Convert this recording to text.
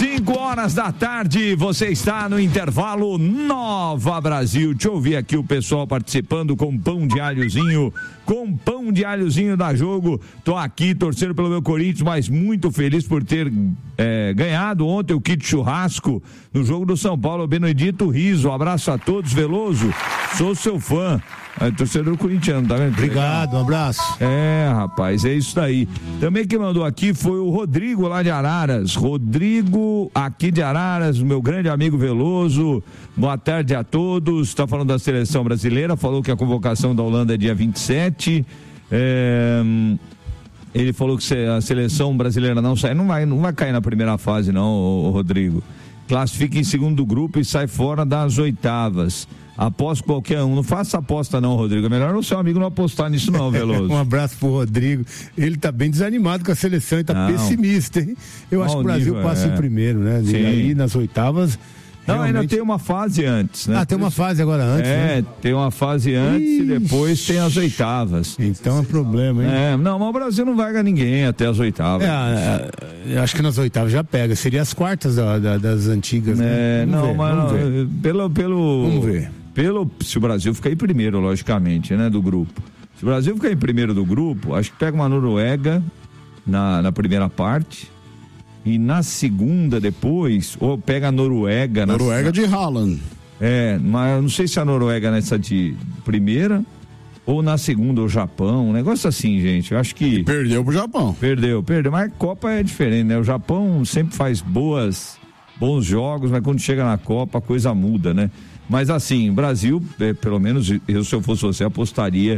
5h, você está no intervalo Nova Brasil. Deixa eu ouvir aqui o pessoal participando com pão de alhozinho da Jogo. Tô aqui torcendo pelo meu Corinthians, mas muito feliz por ter ganhado ontem o kit churrasco no jogo do São Paulo. Benedito Riso, um abraço a todos. Veloso, sou seu fã. Torcedor corintiano, tá vendo? Obrigado, um abraço. Rapaz, é isso daí. Também quem mandou aqui foi o Rodrigo lá de Araras. Rodrigo aqui de Araras, meu grande amigo Veloso. Boa tarde a todos. Tá falando da seleção brasileira, falou que a convocação da Holanda é dia 27. Ele falou que a seleção brasileira não vai cair na primeira fase não, Rodrigo. Classifica em segundo grupo e sai fora das oitavas. Aposto qualquer um. Não faça aposta não, Rodrigo. É melhor o seu amigo não apostar nisso não, Veloso. Um abraço pro Rodrigo. Ele tá bem desanimado com a seleção e tá pessimista, hein? Eu acho que o Brasil passa em primeiro, né? E aí nas oitavas... Não, realmente... ainda tem uma fase antes, né? Tem uma fase agora antes, né? Tem uma fase antes e depois tem as oitavas. Então é problema, hein? Não, mas o Brasil não vai ganhar ninguém até as oitavas. Acho que nas oitavas já pega. Seria as quartas das antigas, né? Vamos ver. Se o Brasil ficar em primeiro, logicamente, né, do grupo. Se o Brasil ficar em primeiro do grupo, acho que pega uma Noruega na primeira parte e na segunda depois, ou pega a Noruega de Haaland. Mas eu não sei se a Noruega nessa de primeira ou na segunda o Japão, um negócio assim, gente. Eu acho que... E perdeu pro Japão. Perdeu, mas a Copa é diferente, né? O Japão sempre faz bons jogos, mas quando chega na Copa a coisa muda, né? Mas assim, Brasil, pelo menos eu, se eu fosse você, apostaria